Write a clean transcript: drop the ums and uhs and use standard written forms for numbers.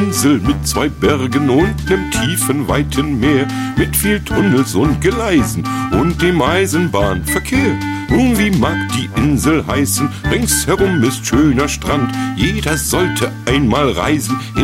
Insel mit 2 Bergen und nem tiefen, weiten Meer, mit viel Tunnels und Gleisen und dem Eisenbahnverkehr. Und wie mag die Insel heißen? Ringsherum ist schöner Strand. Jeder sollte einmal reisen